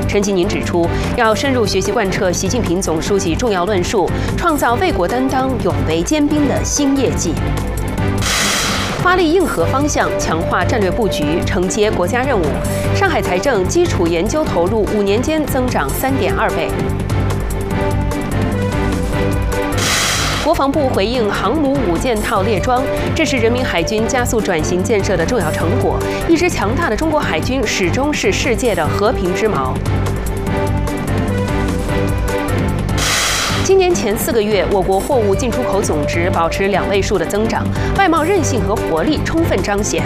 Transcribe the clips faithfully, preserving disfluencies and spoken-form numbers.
陈吉宁指出，要深入学习贯彻习近平总书记重要论述，创造为国担当、勇为坚兵的新业绩。发力硬核方向，强化战略布局，承接国家任务。上海财政基础研究投入五年间增长三点二倍。国防部回应航母五件套列装，这是人民海军加速转型建设的重要成果。一支强大的中国海军始终是世界的和平之锚。今年前四个月，我国货物进出口总值保持两位数的增长，外贸韧性和活力充分彰显。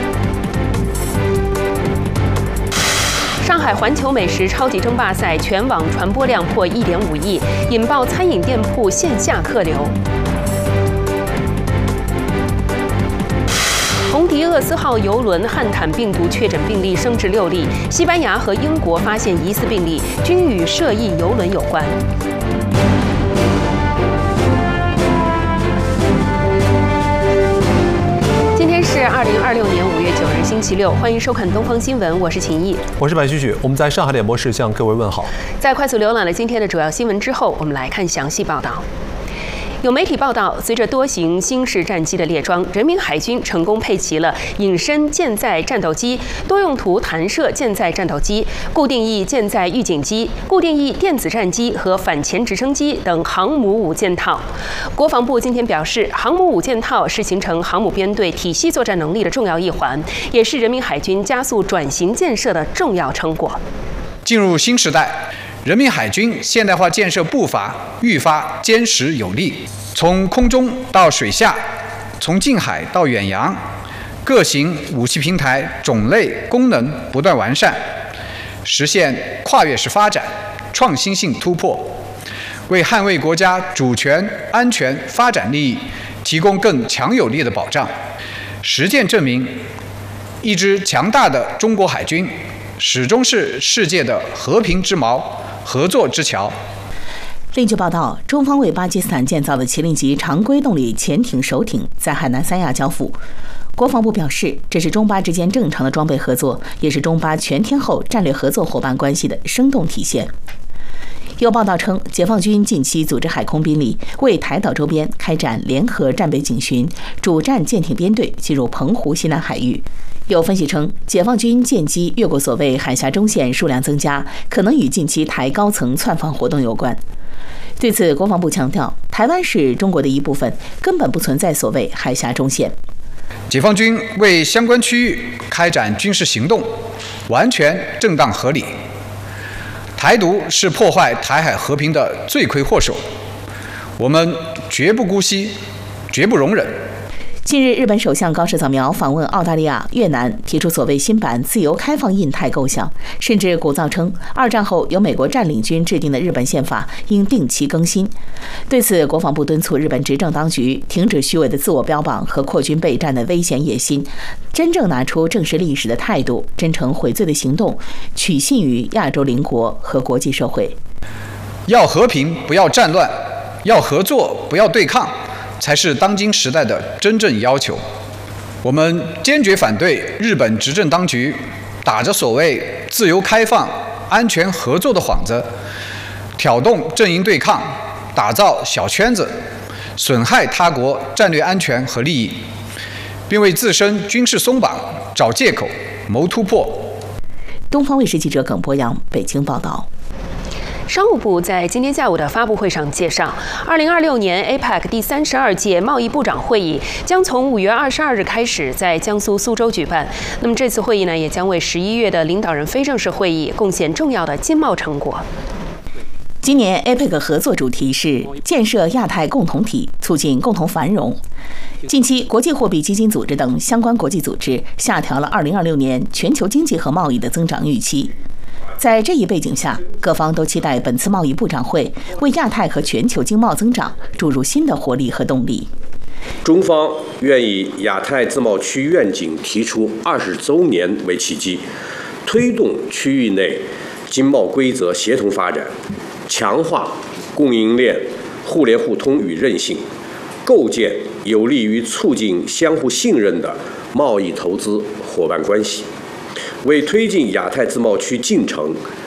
上海环球美食超级争霸赛全网传播量破一点五亿，引爆餐饮店铺线下客流。红迪厄斯号邮轮汉坦病毒确诊病例升至六例，西班牙和英国发现疑似病例，均与涉疫邮轮有关。今天是二零二六年五月九日，星期六，欢迎收看东方新闻，我是秦毅， 我是白旭旭，我们在上海点播室向各位问好。 在快速浏览了今天的主要新闻之后，我们来看详细报道。有媒体报道，随着多型新式战机的列装，人民海军成功配齐了隐身舰载战斗机、多用途弹射舰载战斗机、固定翼舰载预警机、固定翼电子战机和反潜直升机等航母五件套。国防部今天表示，航母五件套是形成航母编队体系作战能力的重要一环，也是人民海军加速转型建设的重要成果。 进入新时代，人民海军现代化建设步伐愈发坚实有力，从空中到水下，从近海到远洋，各型武器平台种类功能不断完善，实现跨越式发展、创新性突破，为捍卫国家主权、安全、发展利益提供更强有力的保障。实践证明，一支强大的中国海军始终是世界的和平之锚、合作之桥。 另据报道，中方为巴基斯坦建造的麒麟级常规动力潜艇首艇在海南三亚交付。国防部表示，这是中巴之间正常的装备合作，也是中巴全天候战略合作伙伴关系的生动体现。有报道称，解放军近期组织海空兵力为台岛周边开展联合战备警巡，主战舰艇编队进入澎湖西南海域。有分析称，解放军舰机越过所谓海峡中线数量增加，可能与近期台高层窜访活动有关。对此，国防部强调，台湾是中国的一部分，根本不存在所谓海峡中线。 解放军为相关区域开展军事行动，完全正当合理。台独是破坏台海和平的罪魁祸首，我们绝不姑息，绝不容忍。 近日，日本首相高市早苗访问澳大利亚、越南，提出所谓新版自由开放印太构想，甚至鼓噪称，二战后由美国占领军制定的日本宪法应定期更新。对此，国防部敦促日本执政当局停止虚伪的自我标榜和扩军备战的危险野心，真正拿出正视历史的态度，真诚悔罪的行动，取信于亚洲邻国和国际社会。 要和平，不要战乱；要合作，不要对抗，才是当今时代的真正要求。我们坚决反对日本执政当局打着所谓自由开放、安全合作的幌子，挑动阵营对抗，打造小圈子，损害他国战略安全和利益，并为自身军事松绑找借口、谋突破。 东方卫视记者耿博阳北京报道。 商务部在今天下午的发布会上介绍，二零二六年 A P E C 第三十二届贸易部长会议将从五月二十二日开始在江苏苏州举办。那么这次会议呢，也将为十一月的领导人非正式会议贡献重要的经贸成果。 今年 A P E C 合作主题是建设亚太共同体，促进共同繁荣。近期，国际货币基金组织等相关国际组织下调了二零二六年全球经济和贸易的增长预期。在这一背景下，各方都期待本次贸易部长会为亚太和全球经贸增长注入新的活力和动力。 中方愿以亚太自贸区愿景提出二十周年为契机，推动区域内经贸规则协同发展，强化供应链互联互通与韧性，构建有利于促进相互信任的贸易投资伙伴关系，为推进亚太自贸区进程